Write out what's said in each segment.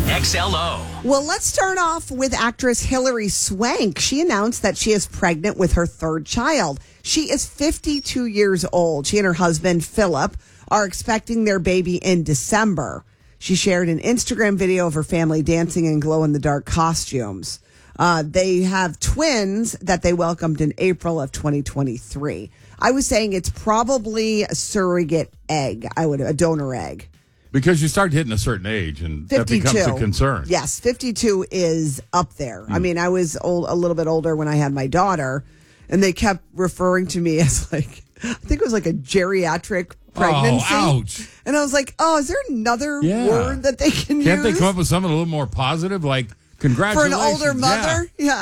XLO. Well, let's start off with actress Hilary Swank. She announced that she is pregnant with her third child. She is 52 years old. She and her husband, Philip, are expecting their baby in December. She shared an Instagram video of her family dancing in glow-in-the-dark costumes. They have twins that they welcomed in April of 2023. I was saying it's probably a surrogate egg. A donor egg. Because you start hitting a certain age, and 52. that becomes a concern. Yes, 52 is up there. I mean, I was a little bit older when I had my daughter, and they kept referring to me as I think it was like a geriatric pregnancy. Oh, ouch. And I was like, is there another word that they can use? Can't they come up with something a little more positive, like congratulations? For an older mother? Yeah.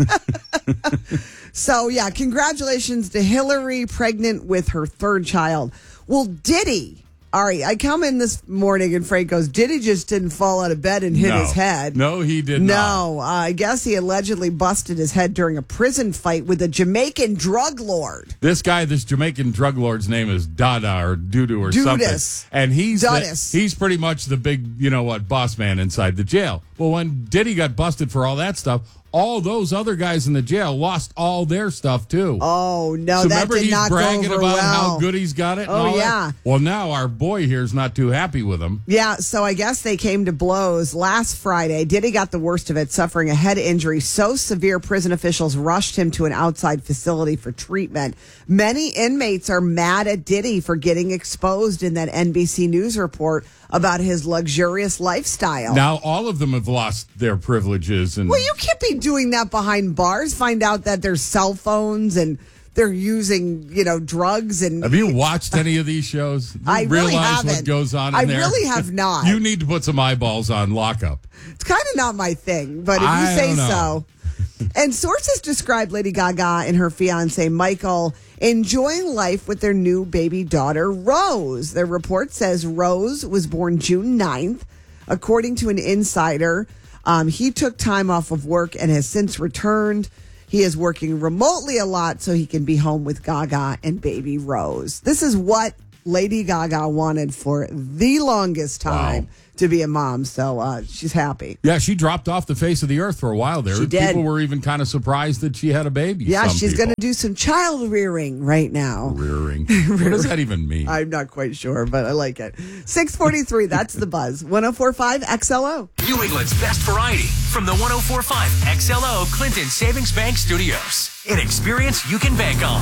So, congratulations to Hillary, pregnant with her third child. Well, Diddy. Ari, I come in this morning and Frank goes, Diddy just didn't fall out of bed and hit his head. No, he did not. No, I guess he allegedly busted his head during a prison fight with a Jamaican drug lord. This Jamaican drug lord's name is Dada or Dudu or Dudus. something. And he's pretty much the big, boss man inside the jail. Well, when Diddy got busted for all that stuff, all those other guys in the jail lost all their stuff, too. Oh, no, so that did not go over well. Remember he's bragging about how good he's got it? Oh, yeah. That? Well, now our boy here is not too happy with him. Yeah, so I guess they came to blows last Friday. Diddy got the worst of it, suffering a head injury so severe prison officials rushed him to an outside facility for treatment. Many inmates are mad at Diddy for getting exposed in that NBC News report about his luxurious lifestyle. Now all of them have lost their privileges. Well, you can't be doing that behind bars. Find out that there's cell phones and they're using, drugs. And have you watched any of these shows? I really realize haven't. What goes on in there? I really have not. You need to put some eyeballs on Lockup. It's kind of not my thing, but if you say so. And sources describe Lady Gaga and her fiancé, Michael, enjoying life with their new baby daughter, Rose. Their report says Rose was born June 9th. According to an insider, he took time off of work and has since returned. He is working remotely a lot so he can be home with Gaga and baby Rose. This is what Lady Gaga wanted for the longest time to be a mom. So she's happy. Yeah, she dropped off the face of the earth for a while there. She did. People were even kind of surprised that she had a baby. Yeah, she's going to do some child rearing right now. Rearing. What does that even mean? I'm not quite sure, but I like it. 6:43, that's the buzz. 104.5 XLO. New England's best variety from the 104.5 XLO Clinton Savings Bank Studios. An experience you can bank on.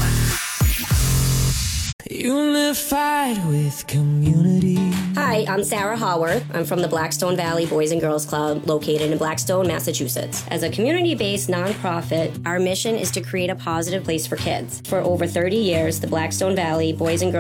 Unified with community. Hi, I'm Sarah Haworth. I'm from the Blackstone Valley Boys and Girls Club located in Blackstone, Massachusetts. As a community-based nonprofit, our mission is to create a positive place for kids. For over 30 years, the Blackstone Valley Boys and Girls